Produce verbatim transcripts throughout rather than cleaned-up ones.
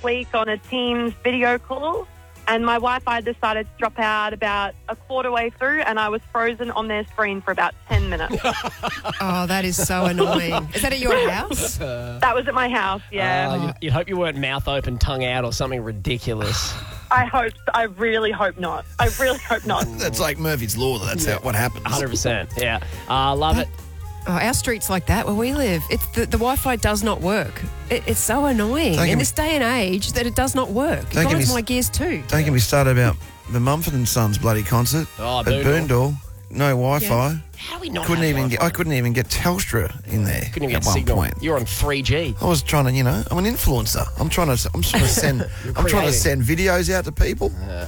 week on a Teams video call, and my Wi-Fi decided to drop out about a quarter way through, and I was frozen on their screen for about ten minutes. Oh, that is so annoying. Is that at your house? That was at my house, yeah. Uh, you'd, you'd hope you weren't mouth open, tongue out, or something ridiculous. I hope, I really hope not. I really hope not. That's like Murphy's Law. That's how, what happens. one hundred percent, yeah. Uh, love it. Oh, our street's like that where we live. It's the, the Wi-Fi does not work. It, it's so annoying Don't in get this day and age that it does not work. It Don't get grinds me my s- gears too. Don't get me started about the Mumford and Sons bloody concert Oh, at Boondall. Boondall. No Wi-Fi. How do we not Couldn't have even get. Wi-Fi? I couldn't even get Telstra in there. Couldn't even at get one signal. point. You're on three G. I was trying to, you know, I'm an influencer. I'm trying to, I'm trying to send, I'm trying to creating. send videos out to people.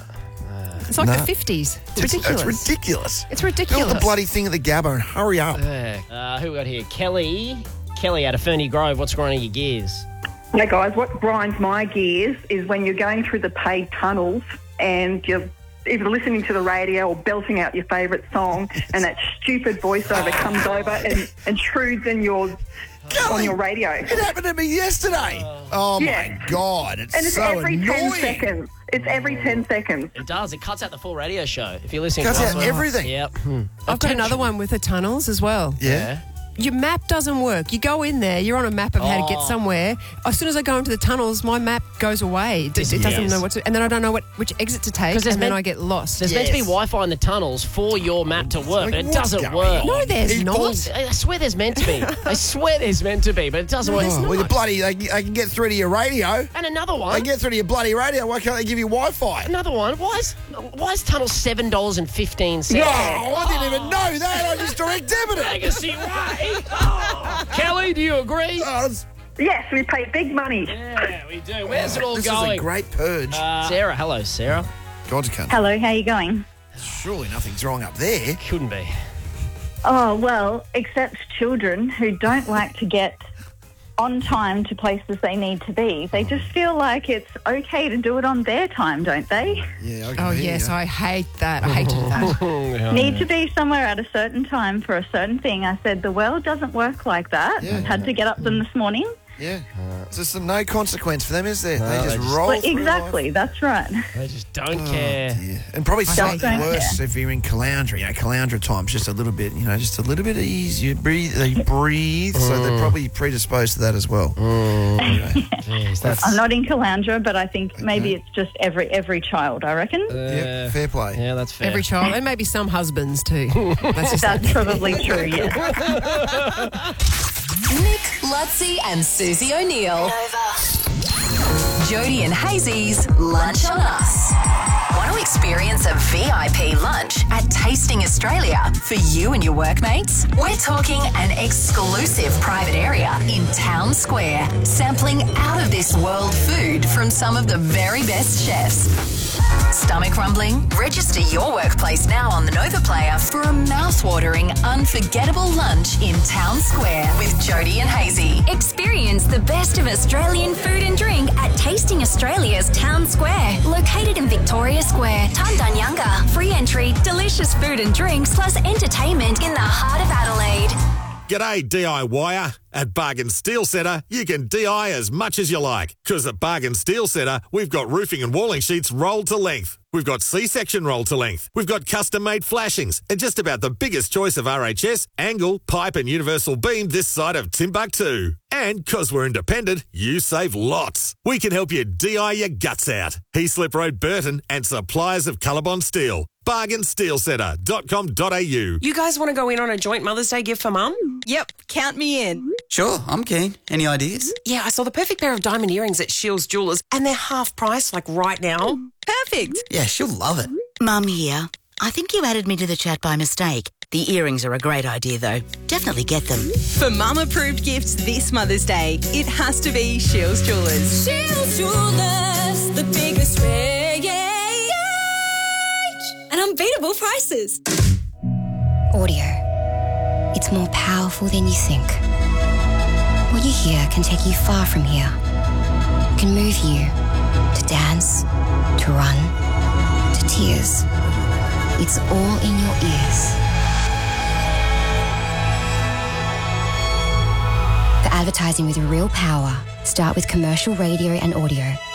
It's like No. the fifties. It's It's, ridiculous. it's ridiculous. It's Build ridiculous. the bloody thing at the Gabba and hurry up. Uh, who we got here? Kelly. Kelly out of Ferny Grove. What's grinding your gears? Hey guys, what grinds my gears is when you're going through the paid tunnels and you're either listening to the radio or belting out your favourite song and that stupid voiceover comes over and intrudes in your on your radio. It happened to me yesterday. Oh Yeah. my God, it's, And it's so every ten annoying. seconds. It's every ten seconds. It does. It cuts out the full radio show. If you're listening Cuts to out us. everything. Yep. I've got another one with the tunnels as well. Yeah. Your map doesn't work. You go in there, you're on a map of how to get Oh. somewhere. As soon as I go into the tunnels, my map goes away. It, it doesn't Yes. know what to, and then I don't know what which exit to take, 'Cause there's and then meant- I get lost. There's meant to be Yes. Wi-Fi in the tunnels for your map to work, Like, but it what's doesn't going work. on? No, there's People- not. I swear there's meant to be. I swear there's meant to be, but it doesn't work. Oh, well, you bloody, they, they can get through to your radio. And another They one. get through to your bloody radio. Why can't they give you Wi-Fi? Another one. Why is why is tunnel seven dollars and fifteen cents? No, I didn't even know that. I just direct debited it. Legacy Way. Oh. Kelly, do you agree? Oh, it's- Yes, we pay big money. Yeah, we do. Where's it all this going? is a great purge. Uh, Sarah, hello, Sarah. God's country. Hello, how you going? Surely nothing's wrong up there. Couldn't be. Oh, well, except children who don't like to get on time to places they need to be. They just feel like it's okay to do it on their time, don't they? Yeah, I can Oh, hear yes, you. I hate that. I hate that. Need to be somewhere at a certain time for a certain thing. I said, the world doesn't work like that. Yeah. Had to get up them this morning. Yeah. There's just no consequence for them, is there? they No, just they just- roll Well, through exactly, that's right. They just don't life. care. Oh, dear. And probably I something don't worse if you're in Caloundra. You know, Caloundra time's just a little bit, you know, just a little bit easier. Breathe, they breathe, so they're probably predisposed to that as well. Jeez, that's, I'm not in Caloundra, but I think maybe it's just every every child, I reckon. Yeah, fair play. yeah, that's fair. Every child, and maybe some husbands too. That's just That's probably true, yes. Nick, Lutzi, and Susie O'Neill. Jody and Hazy's Lunch on Us. Want to experience a V I P lunch at Tasting Australia for you and your workmates? We're talking an exclusive private area in Town Square, sampling out of this world food from some of the very best chefs. Stomach rumbling? Register your workplace now on the Nova Player for a mouth-watering, unforgettable lunch in Town Square with Jody and Hazy. Experience the best of Australian food and drink at Tasting Australia's Town Square, located in Victoria Square, Tandanyanga. Free entry, delicious food and drinks, plus entertainment in the heart of Adelaide. G'day DIYer. At Bargain Steel Centre, you can D I Y as much as you like. Because at Bargain Steel Centre, we've got roofing and walling sheets rolled to length. We've got C-section rolled to length. We've got custom-made flashings and just about the biggest choice of R H S, angle, pipe and universal beam this side of Timbuktu. And because we're independent, you save lots. We can help you D I Y your guts out. Heaslip Road, Burton and suppliers of Colorbond Steel. bargain steel centre dot com dot a u. You guys want to go in on a joint Mother's Day gift for Mum? Yep, count me in. Sure, I'm keen. Any ideas? Yeah, I saw the perfect pair of diamond earrings at Shields Jewellers and they're half price, like right now. Perfect. Yeah, she'll love it. Mum here. I think you added me to the chat by mistake. The earrings are a great idea, though. Definitely get them. For Mum-approved gifts this Mother's Day, it has to be Shields Jewellers. Shields Jewellers, the biggest range and unbeatable prices. Audio. It's more powerful than you think. What you hear can take you far from here. It can move you to dance, to run, to tears. It's all in your ears. For advertising with real power, start with commercial radio and audio.